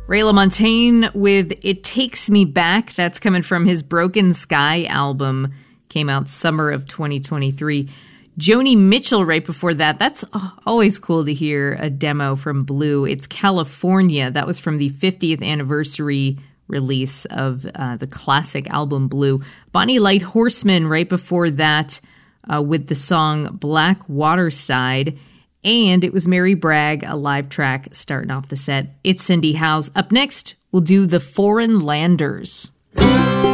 Ray LaMontagne with It Takes Me Back. That's coming from his Broken Sky album. Came out summer of 2023. Joni Mitchell right before that. That's always cool to hear a demo from Blue. It's California. That was from the 50th anniversary release of the classic album Blue. Bonnie Light Horseman right before that with the song Black Waterside. And it was Mary Bragg, a live track starting off the set. It's Cindy Howes. Up next, we'll do The Foreign Landers.